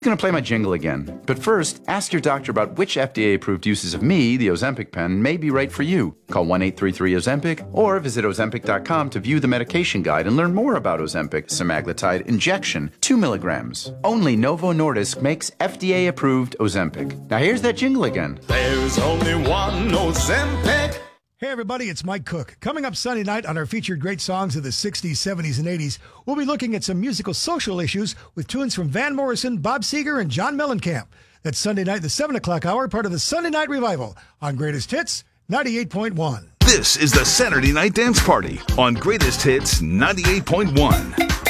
I'm going to play my jingle again. But first, ask your doctor about which FDA-approved uses of me, the Ozempic pen, may be right for you. Call 1-833-OZEMPIC or visit Ozempic.com to view the medication guide and learn more about Ozempic semaglutide injection, 2 milligrams. Only Novo Nordisk makes FDA-approved Ozempic. Now here's that jingle again. There's only one Ozempic. Hey everybody, it's Mike Cook. Coming up Sunday night on our featured great songs of the 60s, 70s, and 80s, we'll be looking at some musical social issues with tunes from Van Morrison, Bob Seger, and John Mellencamp. That's Sunday night, the 7 o'clock hour, part of the Sunday Night Revival on Greatest Hits 98.1. This is the Saturday Night Dance Party on Greatest Hits 98.1.